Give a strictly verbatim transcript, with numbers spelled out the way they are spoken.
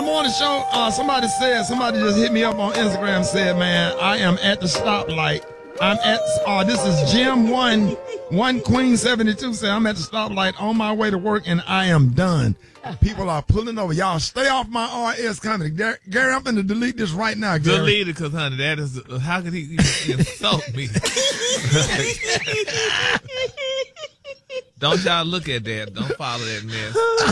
morning show, uh, somebody said, somebody just hit me up on Instagram and said, man, I am at the stoplight. I'm at, uh, this is Jim one, one Queen seventy-two said, I'm at the stoplight on my way to work and I am done. People are pulling over. Y'all stay off my R S comedy. Gary, Gary, I'm going to delete this right now, Gary. Delete it, because, honey, that is, how could he even insult me? Don't y'all look at that. Don't follow that mess.